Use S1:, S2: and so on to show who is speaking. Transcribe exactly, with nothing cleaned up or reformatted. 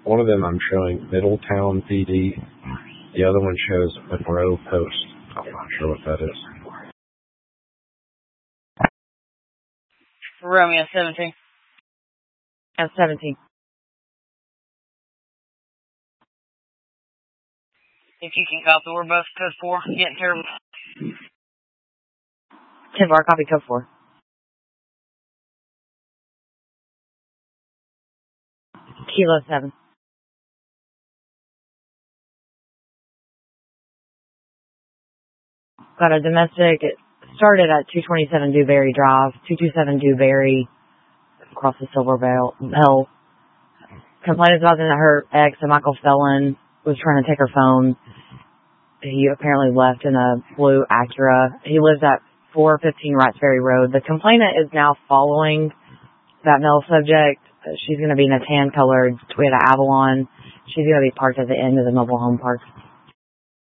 S1: One of them I'm showing Middletown P D. The other one shows Monroe Post. I'm not sure what that is.
S2: Romeo seventeen.
S3: At seventeen.
S2: If you can copy, we're both code four. Getting terrible.
S3: ten four, copy code four. Kilo seven. Got a domestic. It started at two twenty-seven Dewberry Drive, two twenty-seven Dewberry, across the Silver Bell. Bell. Complained about that her ex, a Michael Felon, was trying to take her phone. He apparently left in a blue Acura. He lives at four fifteen Wrights Ferry Road. The complainant is now following that male subject. She's going to be in a tan-colored Toyota Avalon. She's going to be parked at the end of the mobile home park.